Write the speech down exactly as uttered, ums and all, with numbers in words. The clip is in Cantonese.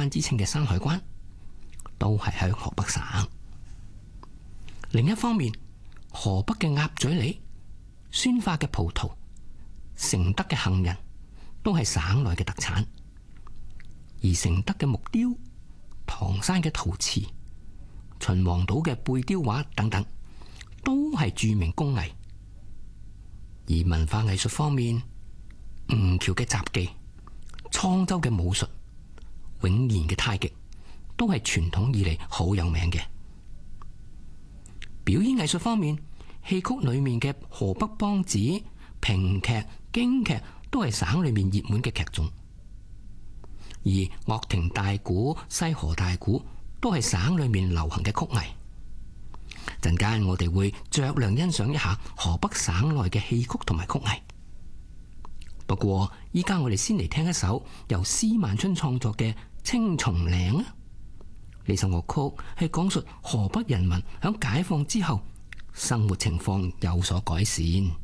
關之稱嘅山海關，都係喺河北省。另一方面，河北嘅鴨嘴梨、宣化嘅葡萄、承德嘅杏仁，都係省內嘅特產。而承德嘅木雕、唐山嘅陶瓷、秦皇島嘅貝雕畫等等，都係著名工藝。而文化藝術方面，吳橋嘅雜技、滄州嘅武術、永賢嘅太極，都係傳統以嚟好有名嘅。表演藝術方面，戲曲裏面嘅河北梆子、評劇、京劇都係省裏面熱門嘅劇種。而樂亭大鼓、西河大鼓都係省裏面流行嘅曲藝。陣間我哋會酌量欣賞一下河北省內嘅戲曲同埋曲藝。不過依家我哋先嚟聽一首由施萬春創作嘅《青松嶺》啊！呢首樂曲係講述河北人民響解放之後生活情況有所改善。